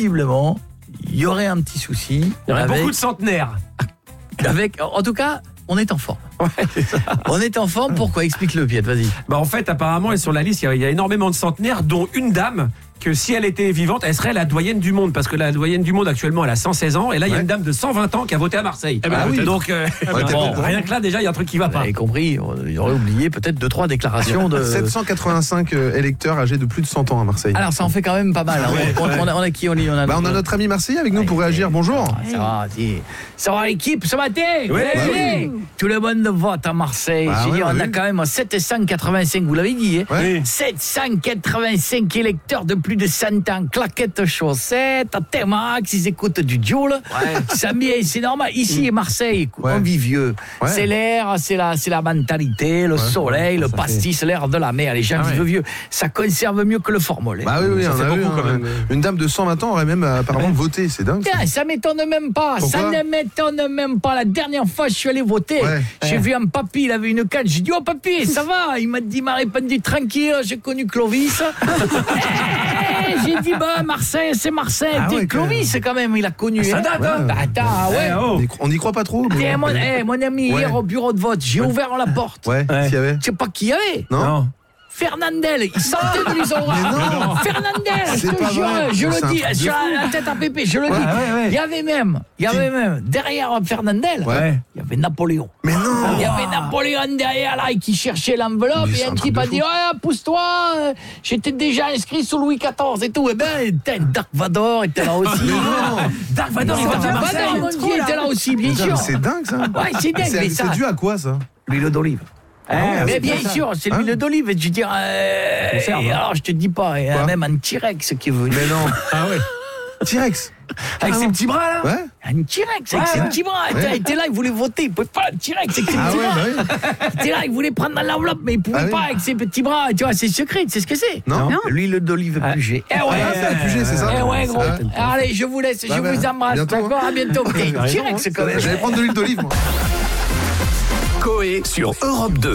visiblement, il y aurait un petit souci. Il y aurait beaucoup de centenaires. En tout cas, on est en forme. Ouais, c'est ça. On est en forme, pourquoi? Explique-le, Piet, vas-y. En fait, apparemment, sur la liste, il y a énormément de centenaires, dont une dame que si elle était vivante, elle serait la doyenne du monde, parce que la doyenne du monde actuellement, elle a 116 ans, et là, il y a une dame de 120 ans qui a voté à Marseille. oui. Donc, rien que là, déjà, il y a un truc qui va Vous pas. avez compris, il aurait oublié peut-être 2-3 déclarations de... 785 électeurs âgés de plus de 100 ans à Marseille. Alors, ça en fait quand même pas mal. On a qui, on a notre ami Marseillais avec nous pour réagir. Bonjour. Ça va l'équipe ce matin? Oui. Tout le monde vote à Marseille. On a quand même 785, vous l'avez dit, hein? Ouais. 785 électeurs de plus de 100 ans, claquettes, chaussettes, T-Max, ils écoutent du Joule. Ça c'est normal. Ici, Marseille, on vit vieux. Ouais. C'est l'air, c'est la mentalité, le soleil, le pastis, l'air de la mer. Les gens vivent vieux. Ça conserve mieux que le formol. Bah oui, Ça on fait a vu, beaucoup, quand même. Une dame de 120 ans aurait même apparemment voté, c'est dingue. Tiens, ça m'étonne même pas. Pourquoi? Ça ne m'étonne même pas. La dernière fois, je suis allé voter. Ouais. J'ai vu un papy, il avait une canne. J'ai dit, oh papy, ça va? Il m'a répondu, tranquille, j'ai connu Clovis. J'ai dit, Marseille, c'est Marseille. Clovis, quand même, il a connu. Ça date, hein? Attends, ouais. On n'y croit pas trop. Mais... Tiens, mon ami, hier au bureau de vote, j'ai ouvert la porte. Ouais, s'il y avait. Tu sais pas qui il y avait? Non. Fernandel, il sortait de l'isoloir. Fernandel, je te jure, je le dis, sur la tête à Pépé, je le dis. Il y avait même, derrière Fernandel, il y avait Napoléon. Mais non. Il y avait Napoléon derrière là qui cherchait l'enveloppe et un type a dit pousse-toi, j'étais déjà inscrit sous Louis XIV et tout. Et Dark Vador était là aussi. Dark Vador, il était là aussi, bien sûr. C'est dingue ça. Ouais, c'est dingue. Mais C'est dû à quoi ça? L'huile d'olive. Mais bien sûr, c'est l'huile d'olive. Je veux dire, alors je te dis pas, il y a même un T-Rex qui est venu. Mais non. Ah ouais. T-Rex. Avec ses petits bras là. Ouais. Un T-Rex avec ses petits bras. Il était là, il voulait voter. Il pouvait pas, un T-Rex avec ses petits bras. Il était là, il voulait prendre dans l'enveloppe, mais il pouvait pas avec ses petits bras. Tu vois, c'est secret, tu sais ce que c'est? Non. L'huile d'olive Puget. C'est la Puget, c'est ça? Gros. Allez, je vous laisse, je vous embrasse. D'accord, à bientôt. T-Rex quand même. J'allais prendre de l'huile d'olive, moi. Coé sur Europe 2.